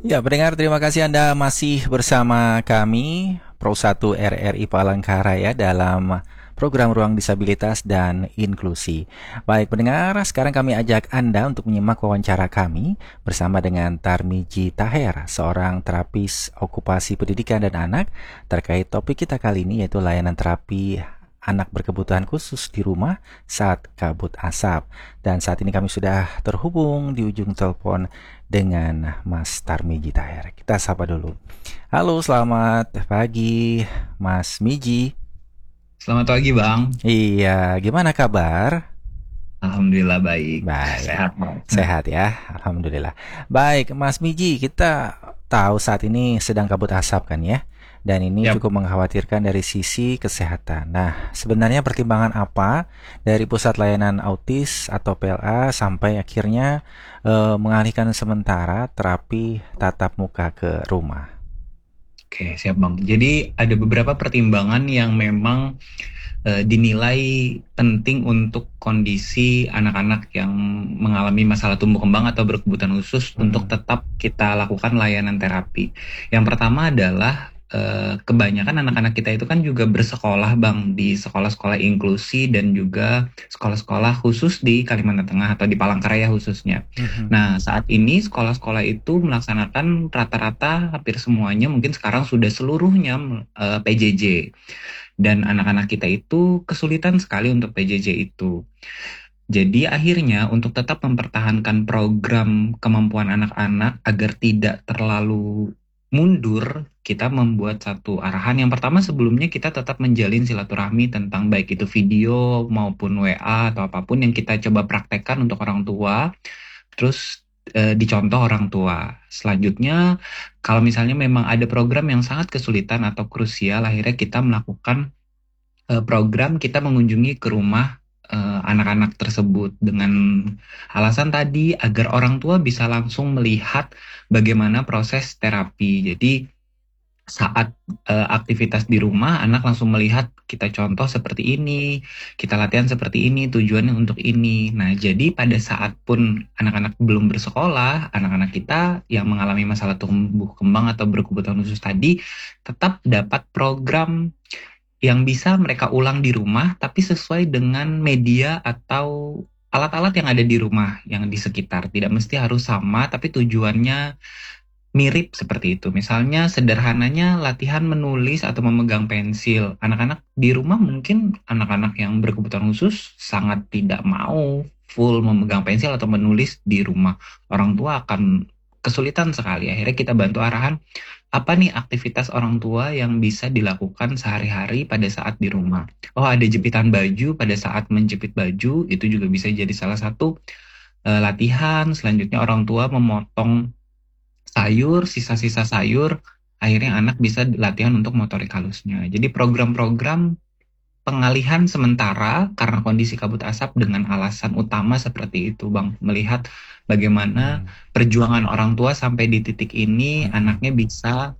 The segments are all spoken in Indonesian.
Ya, pendengar, terima kasih Anda masih bersama kami Pro 1 RRI Palangkaraya dalam program Ruang Disabilitas dan Inklusi. Baik pendengar, sekarang kami ajak Anda untuk menyimak wawancara kami bersama dengan Tarmiji Taher, seorang terapis okupasi pendidikan dan anak, terkait topik kita kali ini yaitu layanan terapi anak berkebutuhan khusus di rumah saat kabut asap. Dan saat ini kami sudah terhubung di ujung telepon dengan Mas Tarmiji Taher. Kita sapa dulu. Halo, selamat pagi Mas Miji. Selamat pagi, Bang. Iya, gimana kabar? Alhamdulillah baik. Baik, Sehat, Bang. sehat ya, Alhamdulillah. Baik, Mas Miji, kita tahu saat ini sedang kabut asap kan ya? Dan ini Yap. cukup mengkhawatirkan dari sisi kesehatan. Nah, sebenarnya pertimbangan apa dari Pusat Layanan Autis atau PLA sampai akhirnya mengalihkan sementara terapi tatap muka ke rumah? Oke, siap, Bang. Jadi ada beberapa pertimbangan yang memang dinilai penting untuk kondisi anak-anak yang mengalami masalah tumbuh kembang atau berkebutuhan khusus untuk tetap kita lakukan layanan terapi. Yang pertama adalah kebanyakan anak-anak kita itu kan juga bersekolah, Bang, di sekolah-sekolah inklusi dan juga sekolah-sekolah khusus di Kalimantan Tengah atau di Palangkaraya khususnya. Nah, saat ini sekolah-sekolah itu melaksanakan rata-rata hampir semuanya, mungkin sekarang sudah seluruhnya PJJ. Dan anak-anak kita itu kesulitan sekali untuk PJJ itu. Jadi akhirnya untuk tetap mempertahankan program kemampuan anak-anak agar tidak terlalu mundur, kita membuat satu arahan. Yang pertama, sebelumnya kita tetap menjalin silaturahmi tentang baik itu video maupun WA atau apapun yang kita coba praktekkan untuk orang tua. Terus dicontoh orang tua. Selanjutnya, kalau misalnya memang ada program yang sangat kesulitan atau krusial, akhirnya kita melakukan program kita mengunjungi ke rumah anak-anak tersebut dengan alasan tadi agar orang tua bisa langsung melihat bagaimana proses terapi. Jadi saat aktivitas di rumah, anak langsung melihat kita contoh seperti ini, kita latihan seperti ini, tujuannya untuk ini. Nah, jadi pada saat pun anak-anak belum bersekolah, anak-anak kita yang mengalami masalah tumbuh kembang atau berkebutuhan khusus tadi tetap dapat program yang bisa mereka ulang di rumah, tapi sesuai dengan media atau alat-alat yang ada di rumah, yang di sekitar. Tidak mesti harus sama, tapi tujuannya mirip seperti itu. Misalnya sederhananya latihan menulis atau memegang pensil. Anak-anak di rumah mungkin anak-anak yang berkebutuhan khusus sangat tidak mau full memegang pensil atau menulis di rumah. Orang tua akan kesulitan sekali. Akhirnya kita bantu arahan apa nih aktivitas orang tua yang bisa dilakukan sehari-hari pada saat di rumah. Oh, ada jepitan baju pada saat menjepit baju, itu juga bisa jadi salah satu latihan. Selanjutnya orang tua memotong sayur, sisa-sisa sayur, akhirnya anak bisa latihan untuk motorik halusnya. Jadi program-program pengalihan sementara karena kondisi kabut asap dengan alasan utama seperti itu, Bang. Melihat bagaimana perjuangan orang tua sampai di titik ini, anaknya bisa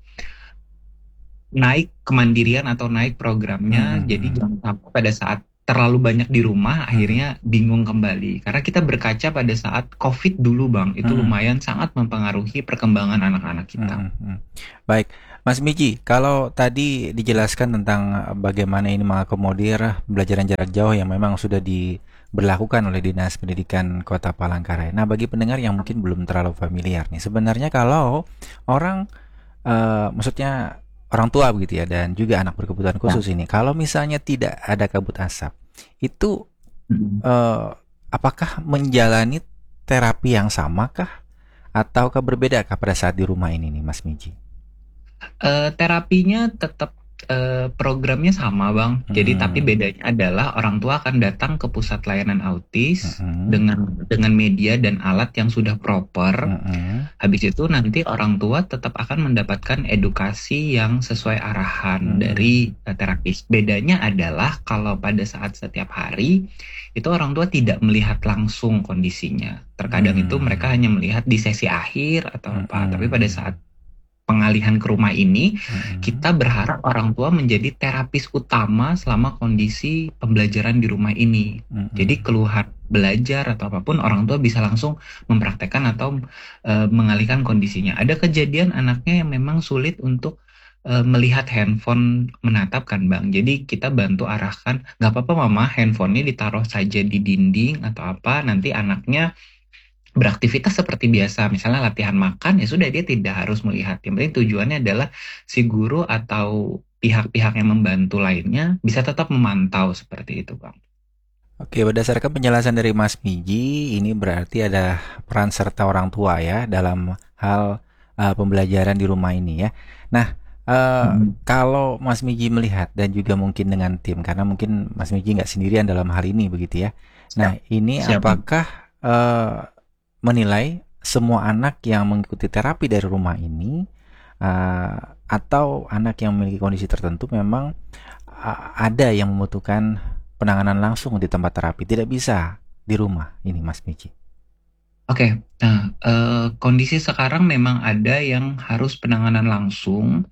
naik kemandirian atau naik programnya. Jadi jangan sampai pada saat terlalu banyak di rumah akhirnya bingung kembali. Karena kita berkaca pada saat COVID dulu, Bang, itu lumayan sangat mempengaruhi perkembangan anak-anak kita. Baik, Mas Miji, kalau tadi dijelaskan tentang bagaimana ini mengakomodir pembelajaran jarak jauh yang memang sudah diberlakukan oleh Dinas Pendidikan Kota Palangkaraya. Nah, bagi pendengar yang mungkin belum terlalu familiar nih, sebenarnya kalau orang, maksudnya orang tua begitu ya, dan juga anak berkebutuhan Ya. khusus ini, kalau misalnya tidak ada kabut asap, itu Mm. apakah menjalani terapi yang sama kah? Ataukah berbeda kah pada saat di rumah ini nih, Mas Miji? Terapinya tetap programnya sama, Bang. Jadi tapi bedanya adalah orang tua akan datang ke pusat layanan autis dengan media dan alat yang sudah proper. Habis itu nanti orang tua tetap akan mendapatkan edukasi yang sesuai arahan dari terapis. Bedanya adalah kalau pada saat setiap hari itu orang tua tidak melihat langsung kondisinya. Terkadang itu mereka hanya melihat di sesi akhir atau apa. Tapi pada saat pengalihan ke rumah ini, Mm-mm. kita berharap orang tua menjadi terapis utama selama kondisi pembelajaran di rumah ini. Jadi Mm-mm. keluhan belajar atau apapun orang tua bisa langsung mempraktekkan atau mengalihkan kondisinya. Ada kejadian anaknya yang memang sulit untuk melihat handphone menatap kan Bang. Jadi kita bantu arahkan, nggak apa-apa Mama, handphonenya ditaruh saja di dinding atau apa, nanti anaknya beraktivitas seperti biasa, misalnya latihan makan, ya sudah dia tidak harus melihat. Yang penting tujuannya adalah si guru atau pihak-pihak yang membantu lainnya bisa tetap memantau seperti itu, Bang. Oke, berdasarkan penjelasan dari Mas Miji, ini berarti ada peran serta orang tua ya dalam hal pembelajaran di rumah ini ya. Nah, Mm. kalau Mas Miji melihat dan juga mungkin dengan tim, karena mungkin Mas Miji nggak sendirian dalam hal ini begitu ya. Siap, Nah, ini siap, Bang. apakah menilai semua anak yang mengikuti terapi dari rumah ini eh, atau anak yang memiliki kondisi tertentu memang ada yang membutuhkan penanganan langsung di tempat terapi, tidak bisa di rumah ini Mas Michi. Oke, nah kondisi sekarang memang ada yang harus penanganan langsung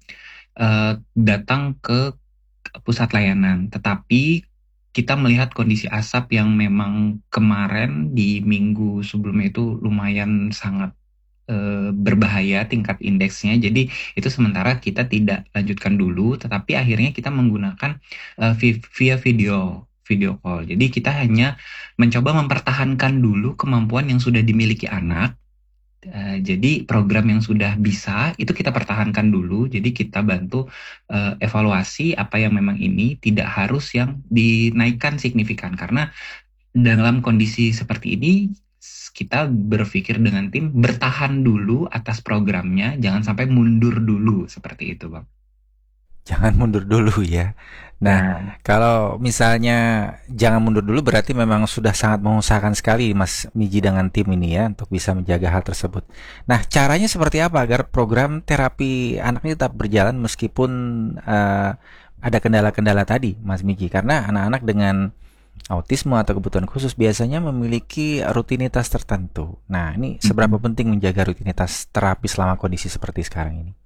datang ke pusat layanan. Tetapi kita melihat kondisi asap yang memang kemarin di minggu sebelumnya itu lumayan sangat berbahaya tingkat indeksnya. Jadi itu sementara kita tidak lanjutkan dulu, tetapi akhirnya kita menggunakan via video call. Jadi kita hanya mencoba mempertahankan dulu kemampuan yang sudah dimiliki anak. Jadi program yang sudah bisa itu kita pertahankan dulu. Jadi kita bantu evaluasi apa yang memang ini tidak harus yang dinaikkan signifikan karena dalam kondisi seperti ini kita berpikir dengan tim bertahan dulu atas programnya, jangan sampai mundur dulu seperti itu, Bang. Jangan mundur dulu ya. Nah, Ya, kalau misalnya jangan mundur dulu berarti memang sudah sangat mengusahakan sekali Mas Miji dengan tim ini ya untuk bisa menjaga hal tersebut. Nah, caranya seperti apa agar program terapi anak ini tetap berjalan meskipun eh, ada kendala-kendala tadi, Mas Miji? Karena anak-anak dengan autisme atau kebutuhan khusus biasanya memiliki rutinitas tertentu. Nah, ini seberapa mm-mm. penting menjaga rutinitas terapi selama kondisi seperti sekarang ini?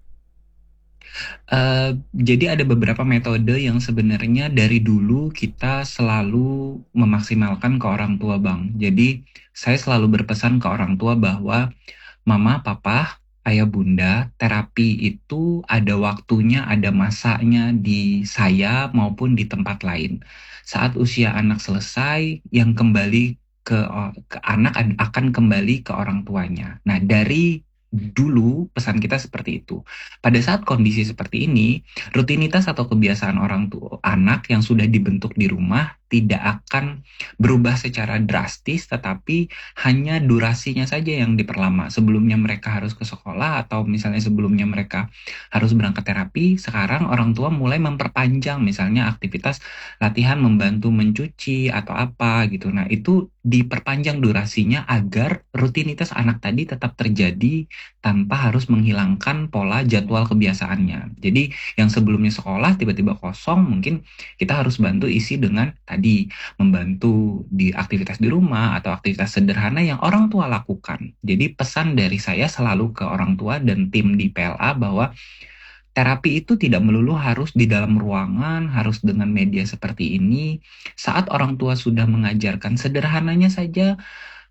Jadi ada beberapa metode yang sebenarnya dari dulu kita selalu memaksimalkan ke orang tua, Bang. Jadi saya selalu berpesan ke orang tua bahwa Mama, Papa, Ayah, Bunda, terapi itu ada waktunya, ada masanya di saya maupun di tempat lain. Saat usia anak selesai, yang kembali ke anak akan kembali ke orang tuanya. Nah, dari dulu pesan kita seperti itu. Pada saat kondisi seperti ini, rutinitas atau kebiasaan orang tua anak yang sudah dibentuk di rumah tidak akan berubah secara drastis, tetapi hanya durasinya saja yang diperlama. Sebelumnya mereka harus ke sekolah atau misalnya sebelumnya mereka harus berangkat terapi, sekarang orang tua mulai memperpanjang misalnya aktivitas latihan membantu mencuci atau apa gitu. Nah, itu diperpanjang durasinya agar rutinitas anak tadi tetap terjadi tanpa harus menghilangkan pola jadwal kebiasaannya. Jadi, yang sebelumnya sekolah tiba-tiba kosong, mungkin kita harus bantu isi dengan tadi membantu di aktivitas di rumah atau aktivitas sederhana yang orang tua lakukan. Jadi pesan dari saya selalu ke orang tua dan tim di PLA bahwa terapi itu tidak melulu harus di dalam ruangan, harus dengan media seperti ini. Saat orang tua sudah mengajarkan sederhananya saja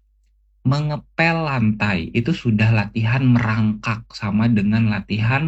mengepel lantai, itu sudah latihan merangkak sama dengan latihan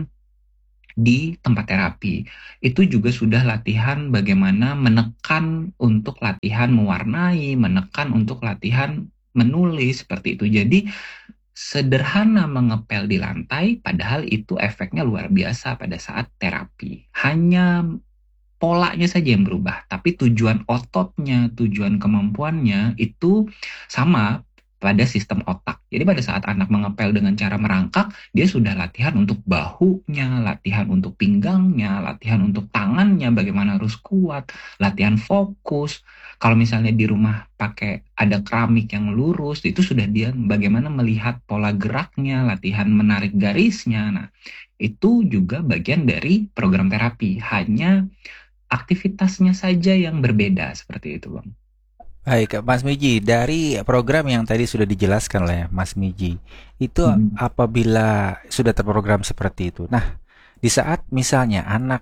di tempat terapi. Itu juga sudah latihan bagaimana menekan untuk latihan mewarnai, menekan untuk latihan menulis seperti itu. Jadi sederhana mengepel di lantai, padahal itu efeknya luar biasa pada saat terapi. Hanya polanya saja yang berubah, tapi tujuan ototnya, tujuan kemampuannya itu sama pada sistem otak. Jadi pada saat anak mengepel dengan cara merangkak, dia sudah latihan untuk bahunya, latihan untuk pinggangnya, latihan untuk tangannya, bagaimana harus kuat, latihan fokus. Kalau misalnya di rumah pakai ada keramik yang lurus, itu sudah dia bagaimana melihat pola geraknya, latihan menarik garisnya. Nah, itu juga bagian dari program terapi. Hanya aktivitasnya saja yang berbeda seperti itu, Bang. Baik, Mas Miji, dari program yang tadi sudah dijelaskan oleh Mas Miji, itu Mm-mm. apabila sudah terprogram seperti itu. Nah, di saat misalnya anak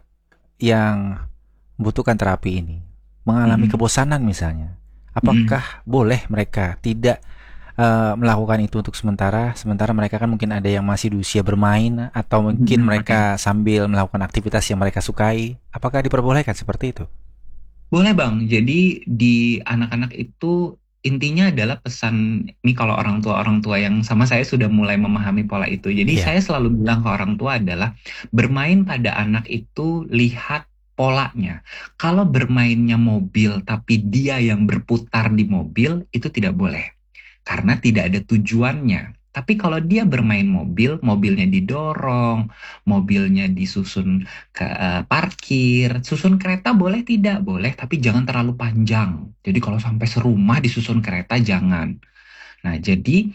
yang membutuhkan terapi ini mengalami Mm-mm. kebosanan misalnya, Mm-mm. apakah boleh mereka tidak melakukan itu untuk sementara mereka kan mungkin ada yang masih di usia bermain atau mungkin Mm-mm. Oke. mereka sambil melakukan aktivitas yang mereka sukai, apakah diperbolehkan seperti itu? Boleh Bang, jadi di anak-anak itu intinya adalah pesan ini kalau orang tua yang sama saya sudah mulai memahami pola itu. Jadi Iya. saya selalu bilang ke orang tua adalah bermain pada anak itu lihat polanya. Kalau bermainnya mobil tapi dia yang berputar di mobil itu tidak boleh karena tidak ada tujuannya. Tapi kalau dia bermain mobil, mobilnya didorong, mobilnya disusun ke parkir, susun kereta boleh tidak? Boleh, tapi jangan terlalu panjang. Jadi kalau sampai serumah disusun kereta jangan. Nah, jadi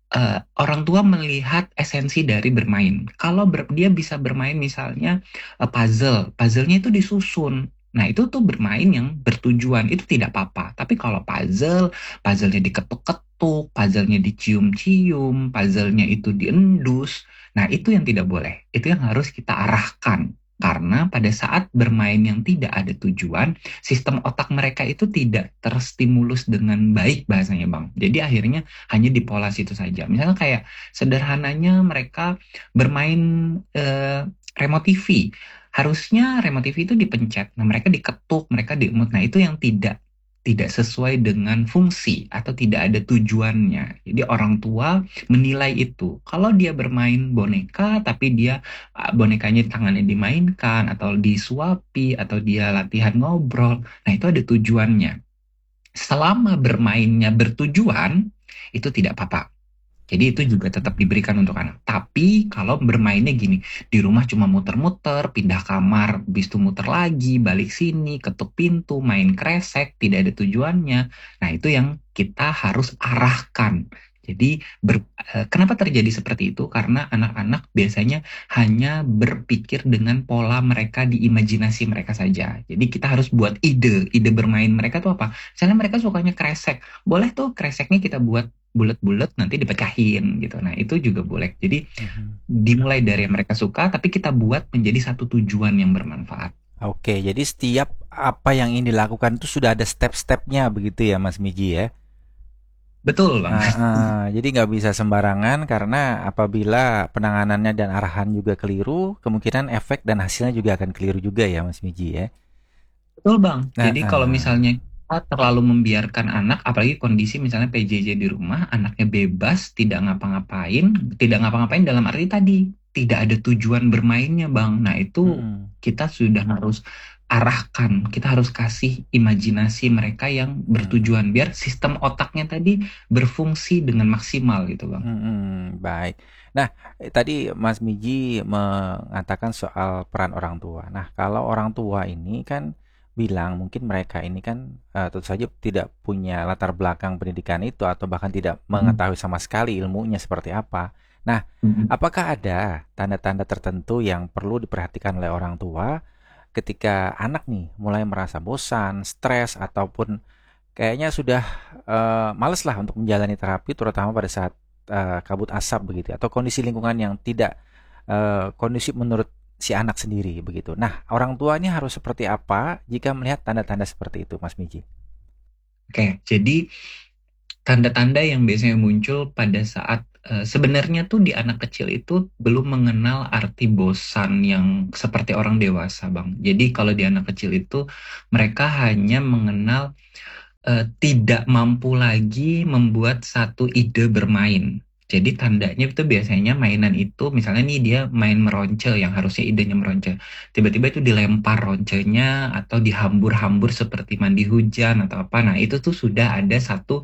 orang tua melihat esensi dari bermain. Kalau dia bisa bermain misalnya puzzle, puzzle-nya itu disusun. Nah, itu tuh bermain yang bertujuan, itu tidak apa-apa. Tapi kalau puzzle, puzzle-nya diketuk-ketuk, puzzle-nya dicium-cium, puzzle-nya itu diendus, nah itu yang tidak boleh. Itu yang harus kita arahkan. Karena pada saat bermain yang tidak ada tujuan, sistem otak mereka itu tidak terstimulus dengan baik bahasanya, Bang. Jadi akhirnya hanya di pola situ saja. Misalnya kayak sederhananya mereka bermain eh, remote TV. Harusnya remote TV itu dipencet. Nah, mereka diketuk, mereka diemut. Nah, itu yang tidak sesuai dengan fungsi atau tidak ada tujuannya. Jadi orang tua menilai itu. Kalau dia bermain boneka tapi dia bonekanya tangannya dimainkan atau disuapi atau dia latihan ngobrol, nah itu ada tujuannya. Selama bermainnya bertujuan, itu tidak apa-apa. Jadi itu juga tetap diberikan untuk anak. Tapi kalau bermainnya gini, di rumah cuma muter-muter, pindah kamar, habis itu muter lagi, balik sini, ketuk pintu, main kresek, tidak ada tujuannya. Nah, itu yang kita harus arahkan. Jadi, kenapa terjadi seperti itu? Karena anak-anak biasanya hanya berpikir dengan pola mereka di imajinasi mereka saja. Jadi, kita harus buat ide. Ide bermain mereka tuh apa? Misalnya mereka sukanya kresek. Boleh tuh kreseknya kita buat bulat-bulat nanti dipecahin gitu. Nah, itu juga boleh. Jadi Mhm. dimulai dari yang mereka suka tapi kita buat menjadi satu tujuan yang bermanfaat. Oke, jadi setiap apa yang ingin dilakukan itu sudah ada step-stepnya begitu ya Mas Miji ya? Betul, Bang. Jadi nggak bisa sembarangan karena apabila penanganannya dan arahan juga keliru, kemungkinan efek dan hasilnya juga akan keliru juga ya Mas Miji ya? Betul, Bang. Jadi kalau Heeh. misalnya kita terlalu membiarkan anak, apalagi kondisi misalnya PJJ di rumah, anaknya bebas, tidak ngapa-ngapain dalam arti tadi, tidak ada tujuan bermainnya, Bang. Nah, itu Mhm. kita sudah harus arahkan, kita harus kasih imajinasi mereka yang bertujuan, biar sistem otaknya tadi berfungsi dengan maksimal gitu, Bang. Baik. Nah, tadi Mas Miji mengatakan soal peran orang tua. Nah, kalau orang tua ini kan bilang mungkin mereka ini kan tentu saja tidak punya latar belakang pendidikan itu atau bahkan tidak Mhm. mengetahui sama sekali ilmunya seperti apa. Nah, Mhm. apakah ada tanda-tanda tertentu yang perlu diperhatikan oleh orang tua ketika anak nih mulai merasa bosan, stres ataupun kayaknya sudah males lah untuk menjalani terapi terutama pada saat kabut asap begitu atau kondisi lingkungan yang tidak kondisi menurut si anak sendiri begitu. Nah, orang tua ini harus seperti apa jika melihat tanda-tanda seperti itu, Mas Miji? Oke, jadi tanda-tanda yang biasanya muncul pada saat sebenarnya tuh di anak kecil itu belum mengenal arti bosan yang seperti orang dewasa, Bang. Jadi kalau di anak kecil itu mereka hanya mengenal tidak mampu lagi membuat satu ide bermain. Jadi tandanya itu biasanya mainan itu, misalnya nih dia main meronce yang harusnya idenya meronce. Tiba-tiba itu dilempar roncenya atau dihambur-hambur seperti mandi hujan atau apa. Nah itu tuh sudah ada satu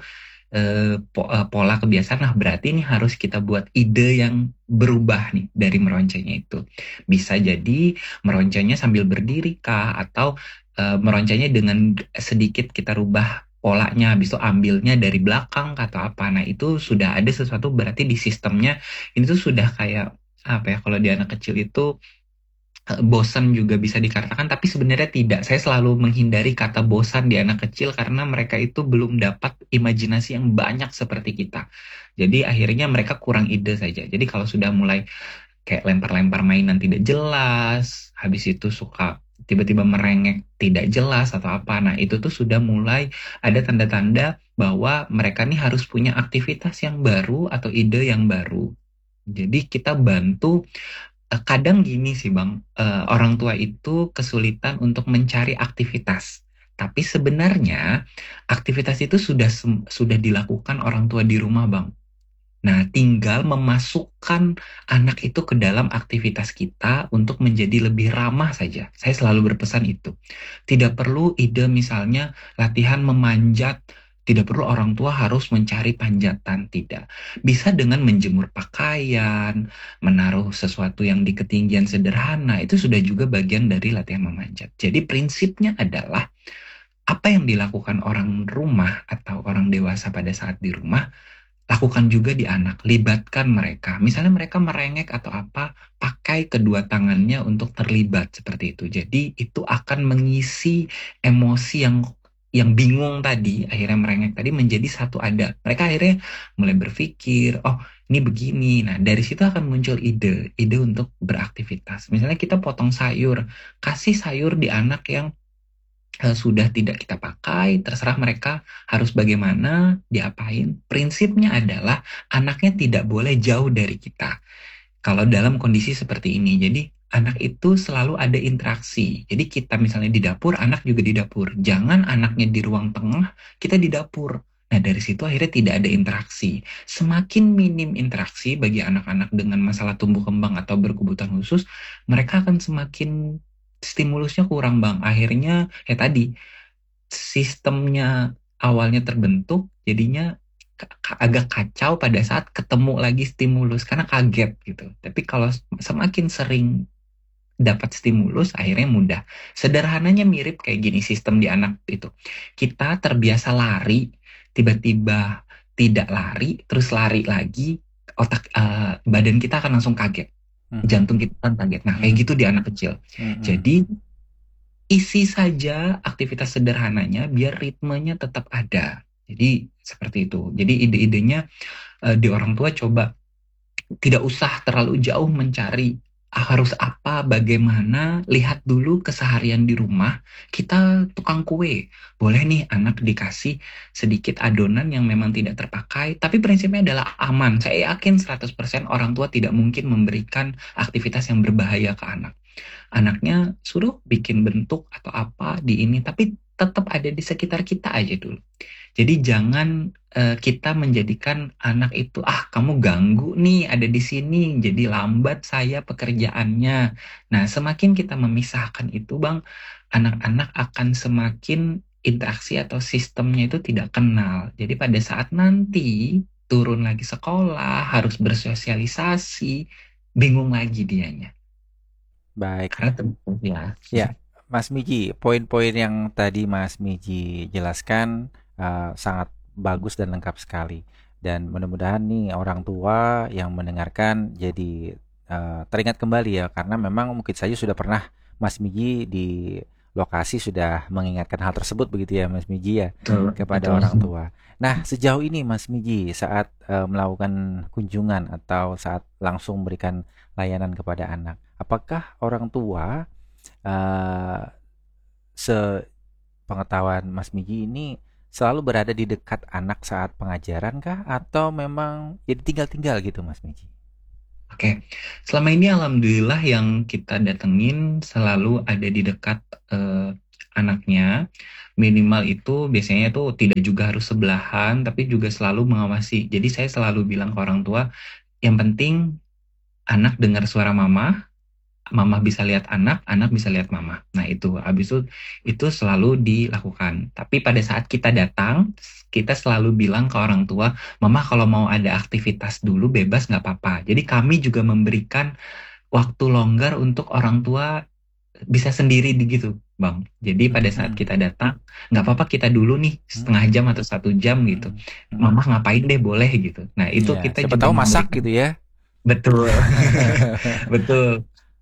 pola kebiasaan. Nah, berarti ini harus kita buat ide yang berubah nih dari meroncengnya itu. Bisa jadi meroncengnya sambil berdiri kah atau meroncengnya dengan sedikit kita rubah polanya, habis itu ambilnya dari belakang kah, atau apa. Nah, itu sudah ada sesuatu berarti di sistemnya ini tuh sudah kayak apa ya kalau di anak kecil itu bosan juga bisa dikatakan, tapi sebenarnya tidak. Saya selalu menghindari kata bosan di anak kecil karena mereka itu belum dapat imajinasi yang banyak seperti kita. Jadi akhirnya mereka kurang ide saja. Jadi kalau sudah mulai kayak lempar-lempar mainan tidak jelas, habis itu suka tiba-tiba merengek tidak jelas atau apa. Nah, itu tuh sudah mulai ada tanda-tanda bahwa mereka nih harus punya aktivitas yang baru atau ide yang baru. Jadi kita bantu. Kadang gini sih Bang, orang tua itu kesulitan untuk mencari aktivitas. Tapi sebenarnya aktivitas itu sudah dilakukan orang tua di rumah Bang. Nah, tinggal memasukkan anak itu ke dalam aktivitas kita untuk menjadi lebih ramah saja. Saya selalu berpesan itu. Tidak perlu ide misalnya latihan memanjat, tidak perlu orang tua harus mencari panjatan, tidak. Bisa dengan menjemur pakaian, menaruh sesuatu yang di ketinggian sederhana, itu sudah juga bagian dari latihan memanjat. Jadi prinsipnya adalah apa yang dilakukan orang rumah atau orang dewasa pada saat di rumah, lakukan juga di anak, libatkan mereka. Misalnya mereka merengek atau apa, pakai kedua tangannya untuk terlibat seperti itu. Jadi itu akan mengisi emosi yang bingung tadi, akhirnya merengek tadi menjadi satu ada. Mereka akhirnya mulai berpikir, oh ini begini. Nah dari situ akan muncul ide untuk beraktivitas. Misalnya kita potong sayur, kasih sayur di anak yang sudah tidak kita pakai, terserah mereka harus bagaimana, diapain. Prinsipnya adalah anaknya tidak boleh jauh dari kita. Kalau dalam kondisi seperti ini, jadi anak itu selalu ada interaksi. Jadi kita misalnya di dapur, anak juga di dapur. Jangan anaknya di ruang tengah, kita di dapur. Nah, dari situ akhirnya tidak ada interaksi. Semakin minim interaksi bagi anak-anak dengan masalah tumbuh kembang atau berkebutuhan khusus, mereka akan semakin stimulusnya kurang, Bang. Akhirnya, ya tadi, sistemnya awalnya terbentuk, jadinya agak kacau pada saat ketemu lagi stimulus karena kaget gitu. Tapi kalau semakin sering dapat stimulus, akhirnya mudah. Sederhananya mirip kayak gini sistem di anak itu. Kita terbiasa lari, tiba-tiba tidak lari, terus lari lagi, badan kita akan langsung kaget. Jantung kita kan kaget. Nah, kayak gitu di anak kecil. Jadi isi saja aktivitas sederhananya biar ritmenya tetap ada. Jadi seperti itu. Jadi ide-idenya di orang tua coba tidak usah terlalu jauh mencari harus apa, bagaimana, lihat dulu keseharian di rumah. Kita tukang kue, boleh nih anak dikasih sedikit adonan yang memang tidak terpakai, tapi prinsipnya adalah aman. Saya yakin 100% orang tua tidak mungkin memberikan aktivitas yang berbahaya ke anak. Anaknya suruh bikin bentuk atau apa di ini, tapi tetap ada di sekitar kita aja dulu. Jadi jangan kita menjadikan anak itu, kamu ganggu nih ada di sini, jadi lambat saya pekerjaannya. Nah, semakin kita memisahkan itu, Bang, anak-anak akan semakin interaksi atau sistemnya itu tidak kenal. Jadi pada saat nanti turun lagi sekolah, harus bersosialisasi, bingung lagi dianya. Baik. Karena terbentuk ya. Ya, Mas Miji, poin-poin yang tadi Mas Miji jelaskan sangat bagus dan lengkap sekali. Dan mudah-mudahan nih orang tua yang mendengarkan jadi teringat kembali ya, karena memang mungkin saja sudah pernah Mas Miji di lokasi sudah mengingatkan hal tersebut begitu ya Mas Miji ya, kepada Betul. orang tua. Nah, sejauh ini Mas Miji saat melakukan kunjungan atau saat langsung memberikan layanan kepada anak, apakah orang tua sepengetahuan Mas Miji ini selalu berada di dekat anak saat pengajaran kah? Atau memang jadi tinggal-tinggal gitu Mas Miji? Oke, selama ini alhamdulillah yang kita datengin selalu ada di dekat anaknya. Minimal itu biasanya tuh tidak juga harus sebelahan, tapi juga selalu mengawasi. Jadi saya selalu bilang ke orang tua, yang penting anak dengar suara mama, mama bisa lihat anak bisa lihat mama. Nah itu, habis itu selalu dilakukan. Tapi pada saat kita datang, kita selalu bilang ke orang tua, mama kalau mau ada aktivitas dulu bebas nggak apa-apa. Jadi kami juga memberikan waktu longgar untuk orang tua bisa sendiri gitu, Bang. Jadi pada saat kita datang, nggak apa-apa kita dulu nih setengah jam atau 1 jam gitu. Mama ngapain deh boleh gitu. Nah itu Ya, kita siapa juga tahu masak memberikan. gitu ya. Betul, betul.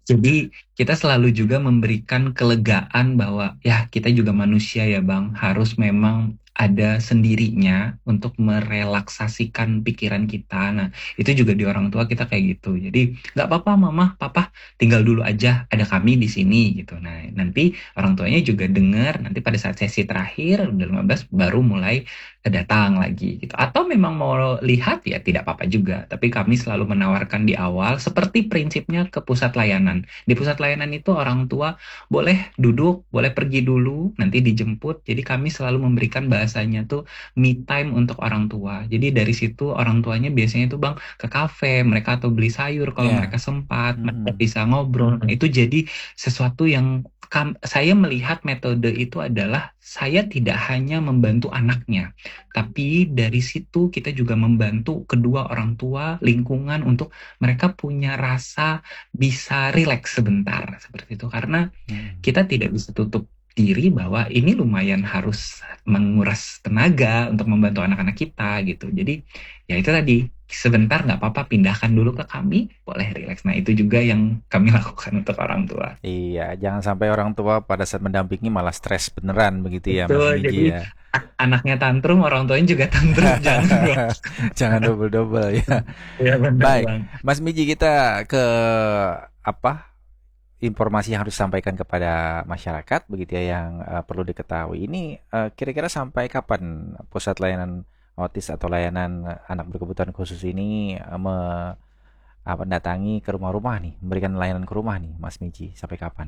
Jadi kita selalu juga memberikan kelegaan bahwa ya kita juga manusia ya Bang, harus memang ada sendirinya untuk merelaksasikan pikiran kita. Nah, itu juga di orang tua kita kayak gitu. Jadi nggak apa-apa Mama, Papa, tinggal dulu aja, ada kami di sini gitu. Nah, nanti orang tuanya juga dengar, nanti pada saat sesi terakhir udah 15 baru mulai datang lagi gitu. Atau memang mau lihat ya tidak apa-apa juga. Tapi kami selalu menawarkan di awal seperti prinsipnya ke pusat layanan. Di pusat layanan itu orang tua boleh duduk, boleh pergi dulu, nanti dijemput. Jadi kami selalu memberikan bahasanya tuh me time untuk orang tua. Jadi dari situ orang tuanya biasanya tuh Bang ke kafe, mereka atau beli sayur kalau Ya. mereka sempat, mereka Mm-mm. bisa ngobrol. Nah, itu jadi sesuatu yang saya melihat metode itu adalah saya tidak hanya membantu anaknya, tapi dari situ kita juga membantu kedua orang tua, lingkungan untuk mereka punya rasa bisa rileks sebentar seperti itu. Karena Mm-mm. kita tidak bisa tutup diri bahwa ini lumayan harus menguras tenaga untuk membantu anak-anak kita gitu. Jadi ya itu tadi sebentar nggak apa-apa pindahkan dulu ke kami, boleh rileks. Nah itu juga yang kami lakukan untuk orang tua. Iya, jangan sampai orang tua pada saat mendampingi malah stres beneran begitu ya, Mas Betul, Miji jadi ya. anaknya tantrum, orang tuanya juga tantrum, jangan dong. Jangan double-double ya. Ya benar Baik, bang. Mas Miji, kita ke apa informasi yang harus disampaikan kepada masyarakat begitu ya, yang perlu diketahui. Ini kira-kira sampai kapan pusat layanan autis atau layanan anak berkebutuhan khusus ini mendatangi ke rumah-rumah nih, memberikan layanan ke rumah nih, Mas Miji, sampai kapan?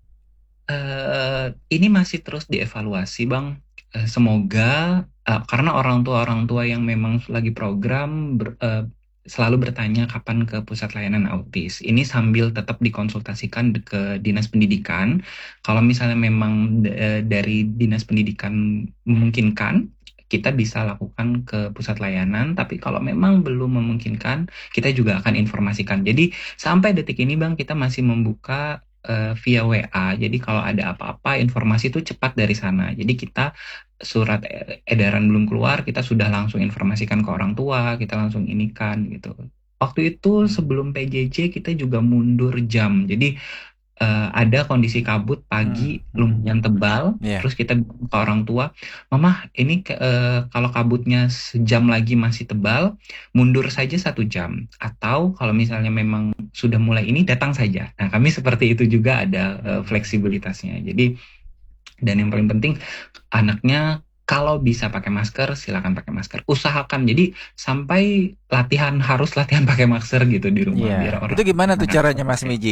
Ini masih terus dievaluasi, Bang. Semoga karena orang tua yang memang lagi program selalu bertanya kapan ke pusat layanan autis. Ini sambil tetap dikonsultasikan ke dinas pendidikan. Kalau misalnya memang dari dinas pendidikan memungkinkan, kita bisa lakukan ke pusat layanan. Tapi kalau memang belum memungkinkan, kita juga akan informasikan. Jadi sampai detik ini, Bang, kita masih membuka via WA. Jadi kalau ada apa-apa informasi itu cepat dari sana. Jadi kita surat edaran belum keluar, kita sudah langsung informasikan ke orang tua, kita langsung inikan gitu. Waktu itu Hmm. sebelum PJJ kita juga mundur jam. Jadi ada kondisi kabut Hmm. pagi Hmm. lumayan tebal, Ya. terus kita bilang ke orang tua, Mama, ini kalau kabutnya sejam lagi masih tebal, mundur saja 1 jam. Atau kalau misalnya memang sudah mulai ini, datang saja. Nah, kami seperti itu juga ada Hmm. fleksibilitasnya. Jadi, dan yang paling penting, anaknya kalau bisa pakai masker, silakan pakai masker. Usahakan, jadi sampai latihan harus latihan pakai masker gitu di rumah, Iya, biar itu orang gimana tuh anak caranya, Mas pakai. Miji?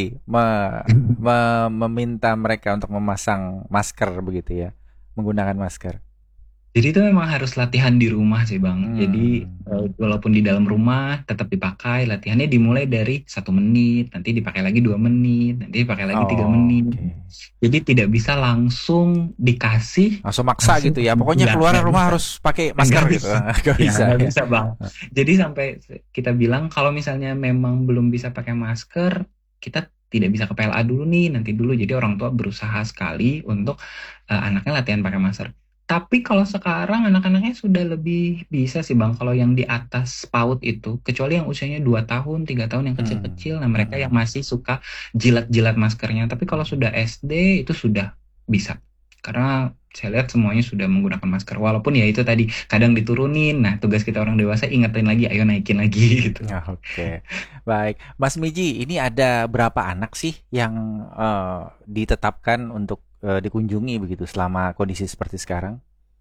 Meminta mereka untuk memasang masker begitu ya, menggunakan masker. Jadi itu memang harus latihan di rumah sih Bang. Jadi Hmm. walaupun di dalam rumah tetap dipakai, latihannya dimulai dari 1 menit, nanti dipakai lagi 2 menit, nanti dipakai lagi 3 menit. Oke. Jadi tidak bisa langsung dikasih Langsung maksa langsung gitu ya. Pokoknya ya keluar nggak rumah bisa, harus pakai masker nggak gitu. bisa, Gak ya bisa nggak ya. bisa Bang. Jadi sampai kita bilang kalau misalnya memang belum bisa pakai masker, kita tidak bisa ke PLA dulu nih, nanti dulu. Jadi orang tua berusaha sekali untuk anaknya latihan pakai masker. Tapi kalau sekarang anak-anaknya sudah lebih bisa sih Bang, kalau yang di atas PAUD itu, kecuali yang usianya 2 tahun, 3 tahun yang Hmm. kecil-kecil, nah mereka yang Hmm. masih suka jilat-jilat maskernya. Tapi kalau sudah SD itu sudah bisa. Karena saya lihat semuanya sudah menggunakan masker. Walaupun ya itu tadi kadang diturunin. Nah, tugas kita orang dewasa ingetin lagi, ayo naikin lagi gitu. Ya, oke. Baik, Mas Miji, ini ada berapa anak sih yang ditetapkan untuk dikunjungi begitu selama kondisi seperti sekarang?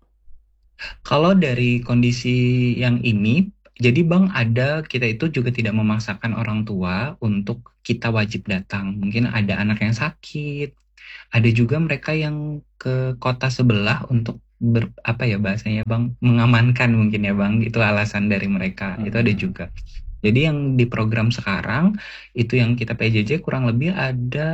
Kalau dari kondisi yang ini, jadi Bang ada kita itu juga tidak memaksakan orang tua untuk kita wajib datang. Mungkin ada anak yang sakit, ada juga mereka yang ke kota sebelah untuk apa ya bahasanya Bang, mengamankan mungkin ya Bang, itu alasan dari mereka. Itu ada Hmm. juga. Jadi yang di program sekarang itu yang kita PJJ kurang lebih ada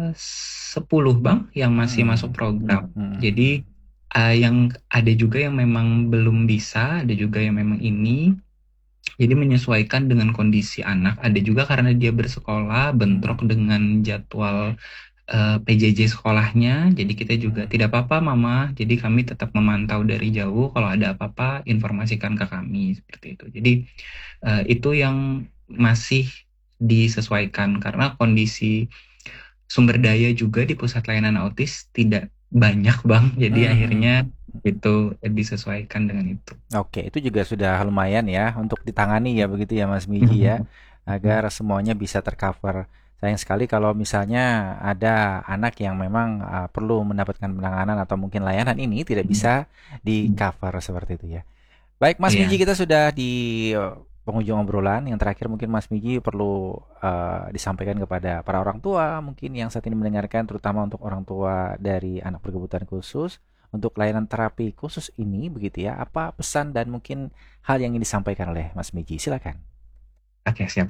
10 Bang yang masih masuk Hmm. program. Hmm. Jadi yang ada juga yang memang belum bisa, ada juga yang memang ini. Jadi menyesuaikan dengan kondisi anak. Ada juga karena dia bersekolah Hmm. bentrok dengan jadwal PJJ sekolahnya. Jadi kita juga Hmm. tidak apa-apa Mama. Jadi kami tetap memantau dari jauh. Kalau ada apa-apa informasikan ke kami seperti itu. Jadi itu yang masih disesuaikan karena kondisi sumber daya juga di pusat layanan autis tidak banyak Bang, jadi Hmm. akhirnya itu disesuaikan dengan itu. Oke, itu juga sudah lumayan ya untuk ditangani ya begitu ya Mas Miji ya, agar semuanya bisa tercover. Sayang sekali kalau misalnya ada anak yang memang perlu mendapatkan penanganan atau mungkin layanan ini tidak bisa di cover seperti itu ya. Baik Mas Miji, Iya. kita sudah di penghujung obrolan. Yang terakhir mungkin Mas Miji perlu disampaikan kepada para orang tua mungkin yang saat ini mendengarkan, terutama untuk orang tua dari anak berkebutuhan khusus untuk layanan terapi khusus ini begitu ya. Apa pesan dan mungkin hal yang ingin disampaikan oleh Mas Miji? Silakan. Oke, siap.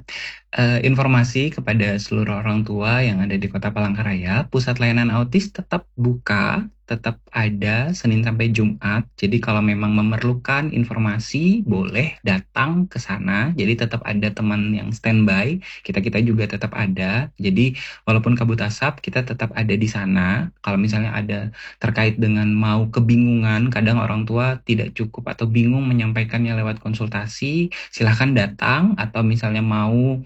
Informasi kepada seluruh orang tua yang ada di Kota Palangkaraya, pusat layanan autis tetap buka, tetap ada Senin sampai Jumat. Jadi kalau memang memerlukan informasi, boleh datang ke sana. Jadi tetap ada teman yang standby, kita-kita juga tetap ada. Jadi walaupun kabut asap, kita tetap ada di sana. Kalau misalnya ada terkait dengan mau kebingungan, kadang orang tua tidak cukup atau bingung menyampaikannya lewat konsultasi, silahkan datang atau misalnya mau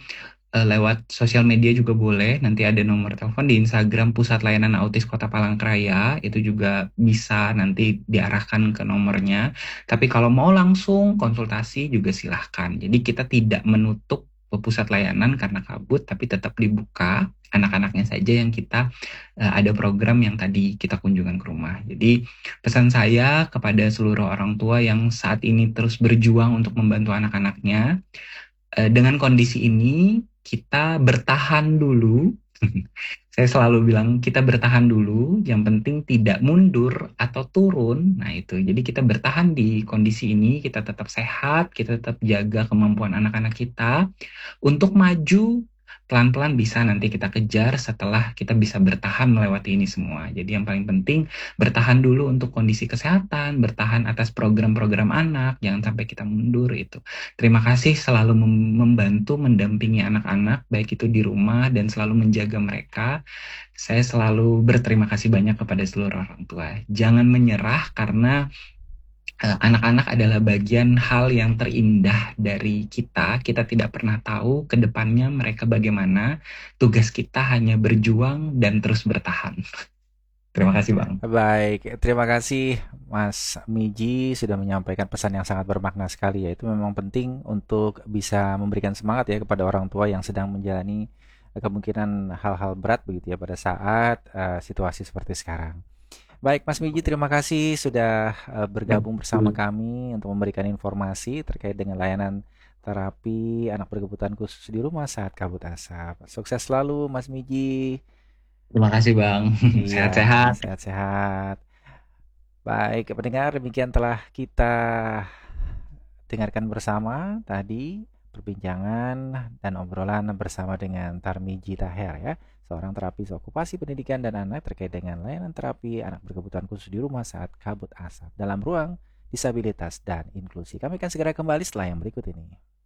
lewat sosial media juga boleh. Nanti ada nomor telepon di Instagram Pusat Layanan Autis Kota Palangkaraya. Itu juga bisa nanti diarahkan ke nomornya. Tapi kalau mau langsung konsultasi juga silahkan. Jadi kita tidak menutup pusat layanan karena kabut, tapi tetap dibuka. Anak-anaknya saja yang kita ada program yang tadi kita kunjungan ke rumah. Jadi pesan saya kepada seluruh orang tua yang saat ini terus berjuang untuk membantu anak-anaknya, dengan kondisi ini kita bertahan dulu. Saya selalu bilang kita bertahan dulu, yang penting tidak mundur atau turun. Nah itu, jadi kita bertahan di kondisi ini, kita tetap sehat, kita tetap jaga kemampuan anak-anak kita untuk maju pelan-pelan bisa nanti kita kejar setelah kita bisa bertahan melewati ini semua. Jadi yang paling penting bertahan dulu untuk kondisi kesehatan, bertahan atas program-program anak, jangan sampai kita mundur itu. Terima kasih selalu membantu mendampingi anak-anak baik itu di rumah dan selalu menjaga mereka. Saya selalu berterima kasih banyak kepada seluruh orang tua. Jangan menyerah karena anak-anak adalah bagian hal yang terindah dari kita. Kita tidak pernah tahu ke depannya mereka bagaimana. Tugas kita hanya berjuang dan terus bertahan. Terima kasih, Bang. Baik, terima kasih Mas Miji sudah menyampaikan pesan yang sangat bermakna sekali ya. Itu memang penting untuk bisa memberikan semangat ya kepada orang tua yang sedang menjalani kemungkinan hal-hal berat begitu ya pada saat situasi seperti sekarang. Baik, Mas Miji, terima kasih sudah bergabung bersama kami untuk memberikan informasi terkait dengan layanan terapi anak berkebutuhan khusus di rumah saat kabut asap. Sukses selalu, Mas Miji. Terima kasih, Bang. Iya, Sehat-sehat. sehat-sehat. Baik, pendengar, demikian telah kita dengarkan bersama tadi perbincangan dan obrolan bersama dengan Tarmiji Taher ya, seorang terapis okupasi pendidikan dan anak terkait dengan layanan terapi anak berkebutuhan khusus di rumah saat kabut asap dalam ruang disabilitas dan inklusi. Kami akan segera kembali setelah yang berikut ini.